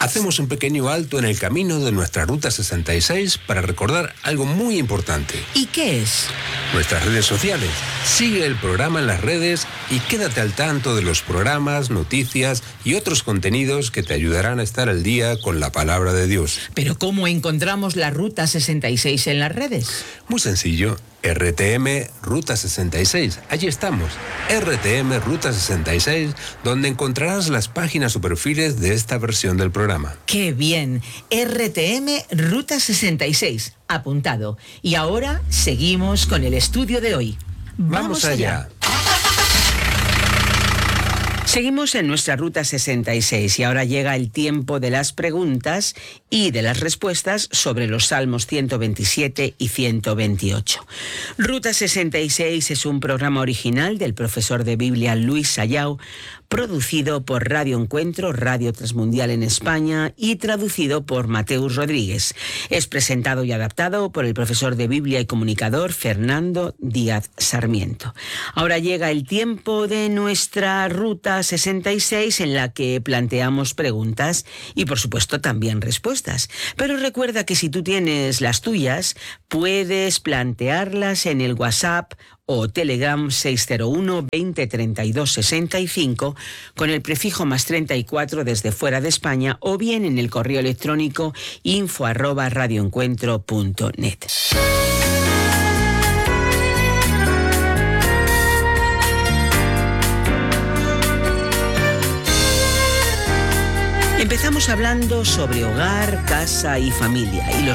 Hacemos un pequeño alto en el camino de nuestra Ruta 66 para recordar algo muy importante. ¿Y qué es? Nuestras redes sociales. Sigue el programa en las redes y quédate al tanto de los programas, noticias y otros contenidos que te ayudarán a estar al día con la palabra de Dios. ¿Pero cómo encontramos la Ruta 66 en las redes? Muy sencillo. RTM Ruta 66. Allí estamos. RTM Ruta 66, donde encontrarás las páginas o perfiles de esta versión del programa. ¡Qué bien! RTM Ruta 66. Apuntado. Y ahora seguimos con el estudio de hoy. ¡Vamos allá! Seguimos en nuestra Ruta 66 y ahora llega el tiempo de las preguntas y de las respuestas sobre los Salmos 127 y 128. Ruta 66 es un programa original del profesor de Biblia Luis Sayao, producido por Radio Encuentro, Radio Transmundial en España y traducido por Mateus Rodríguez. Es presentado y adaptado por el profesor de Biblia y comunicador Fernando Díaz Sarmiento. Ahora llega el tiempo de nuestra Ruta 66 en la que planteamos preguntas y por supuesto también respuestas. Pero recuerda que si tú tienes las tuyas, puedes plantearlas en el WhatsApp o Telegram 601 20 32 65 con el prefijo +34 desde fuera de España o bien en el correo electrónico info@radioencuentro.net. Empezamos hablando sobre hogar, casa y familia y los